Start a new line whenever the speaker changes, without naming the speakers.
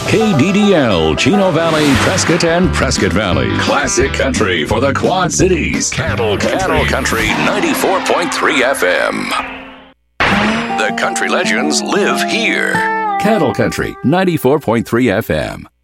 KDDL, Chino Valley, Prescott, and Prescott Valley. Classic country for the Quad Cities. Cattle Country 94.3 FM. The country legends live here. Cattle Country 94.3 FM.